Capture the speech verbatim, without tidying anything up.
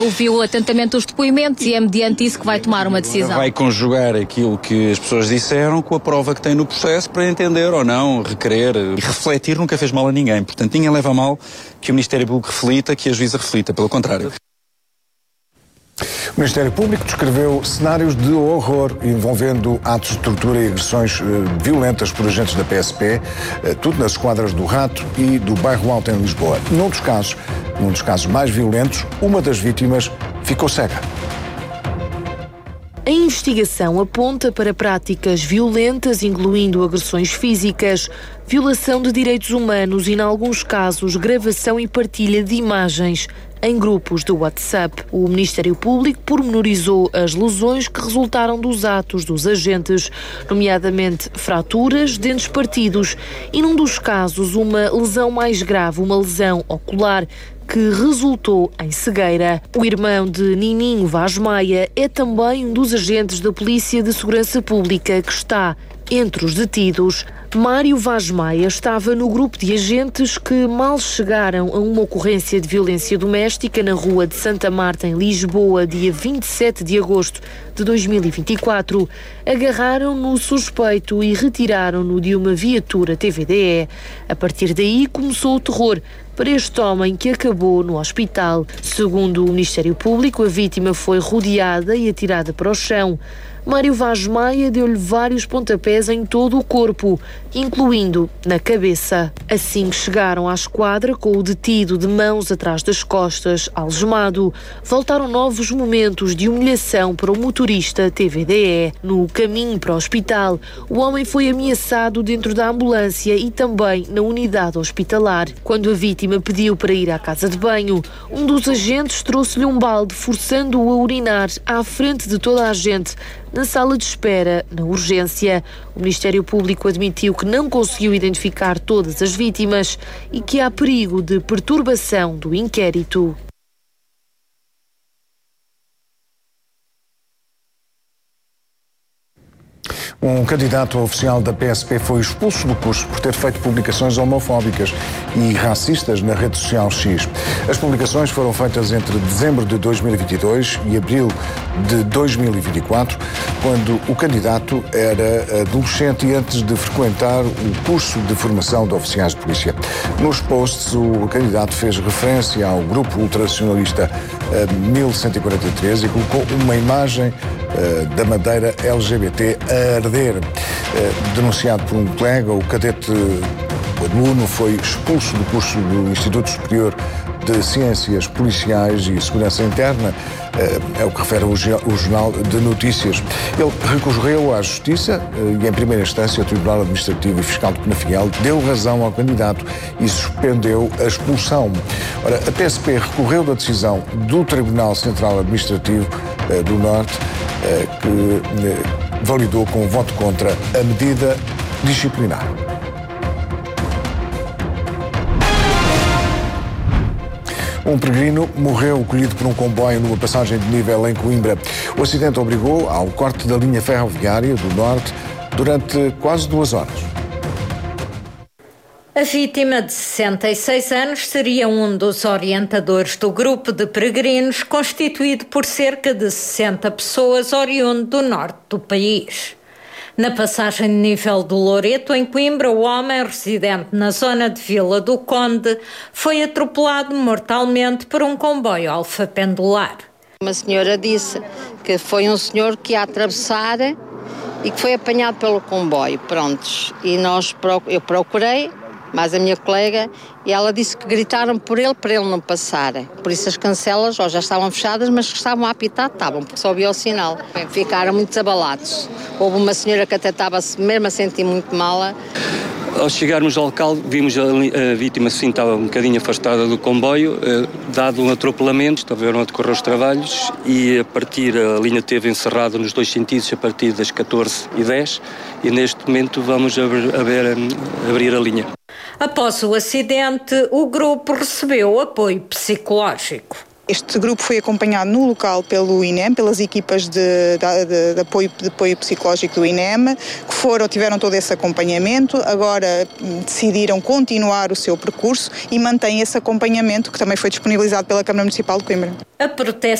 Ouviu atentamente os depoimentos e é mediante isso que vai tomar uma decisão. Vai conjugar aquilo que as pessoas disseram com a prova que tem no processo para entender ou não, requerer e refletir nunca fez mal a ninguém. Portanto, ninguém leva a mal que o Ministério Público reflita, que a juíza reflita, pelo contrário. O Ministério Público descreveu cenários de horror envolvendo atos de tortura e agressões uh, violentas por agentes da P S P, uh, tudo nas esquadras do Rato e do Bairro Alto em Lisboa. Num dos casos, num dos casos mais violentos, uma das vítimas ficou cega. A investigação aponta para práticas violentas, incluindo agressões físicas, violação de direitos humanos e, em alguns casos, gravação e partilha de imagens em grupos de WhatsApp. O Ministério Público pormenorizou as lesões que resultaram dos atos dos agentes, nomeadamente fraturas, dentes partidos e, num dos casos, uma lesão mais grave, uma lesão ocular, que resultou em cegueira. O irmão de Nininho Vaz Maia é também um dos agentes da Polícia de Segurança Pública que está entre os detidos. Mário Vaz Maia estava no grupo de agentes que mal chegaram a uma ocorrência de violência doméstica na rua de Santa Marta, em Lisboa, dia vinte e sete de agosto de dois mil e vinte e quatro. Agarraram-no suspeito e retiraram-no de uma viatura T V D E. A partir daí começou o terror para este homem que acabou no hospital. Segundo o Ministério Público, a vítima foi rodeada e atirada para o chão. Mário Vaz Maia deu-lhe vários pontapés em todo o corpo, incluindo na cabeça. Assim que chegaram à esquadra com o detido de mãos atrás das costas, algemado, voltaram novos momentos de humilhação para o motorista T V D E. No caminho para o hospital, o homem foi ameaçado dentro da ambulância e também na unidade hospitalar. Quando a vítima pediu para ir à casa de banho, um dos agentes trouxe-lhe um balde, forçando-o a urinar à frente de toda a gente, na sala de espera, na urgência. O Ministério Público admitiu que não conseguiu identificar todas as vítimas e que há perigo de perturbação do inquérito. Um candidato oficial da P S P foi expulso do curso por ter feito publicações homofóbicas e racistas na rede social X. As publicações foram feitas entre dezembro de dois mil e vinte e dois e abril de dois mil e vinte e quatro, quando o candidato era adolescente e antes de frequentar o curso de formação de oficiais de polícia. Nos posts, o candidato fez referência ao grupo ultranacionalista mil cento e quarenta e três e colocou uma imagem da bandeira L G B T a arder. Denunciado por um colega, o cadete, o aluno, foi expulso do curso do Instituto Superior de Ciências Policiais e Segurança Interna, é o que refere o Jornal de Notícias. Ele recorreu à Justiça e, em primeira instância, o Tribunal Administrativo e Fiscal de Penafiel deu razão ao candidato e suspendeu a expulsão. Ora, a P S P recorreu da decisão do Tribunal Central Administrativo do Norte, que validou com voto contra a medida disciplinar. Um peregrino morreu colhido por um comboio numa passagem de nível em Coimbra. O acidente obrigou ao corte da linha ferroviária do Norte durante quase duas horas. A vítima, de sessenta e seis anos, seria um dos orientadores do grupo de peregrinos constituído por cerca de sessenta pessoas oriundo do norte do país. Na passagem de nível do Loreto, em Coimbra, o homem, residente na zona de Vila do Conde, foi atropelado mortalmente por um comboio alfa-pendular. Uma senhora disse que foi um senhor que ia atravessar e que foi apanhado pelo comboio, prontos. E nós, eu procurei, mais a minha colega, e ela disse que gritaram por ele, para ele não passar. Por isso as cancelas ó, já estavam fechadas, mas que estavam a apitar, estavam, porque só via o sinal. Ficaram muito abalados. Houve uma senhora que até estava mesmo a sentir muito mal. Ao chegarmos ao local, vimos a, a vítima, sim, estava um bocadinho afastada do comboio, eh, dado um atropelamento, estavam a decorrer os trabalhos e a partir, a linha teve encerrada nos dois sentidos a partir das catorze e dez e neste momento vamos abrir, abrir, abrir a linha. Após o acidente, o grupo recebeu apoio psicológico. Este grupo foi acompanhado no local pelo I N E M, pelas equipas de, de, de, de, apoio, de apoio psicológico do I N E M, que foram, tiveram todo esse acompanhamento, agora decidiram continuar o seu percurso e mantêm esse acompanhamento que também foi disponibilizado pela Câmara Municipal de Coimbra. A proteção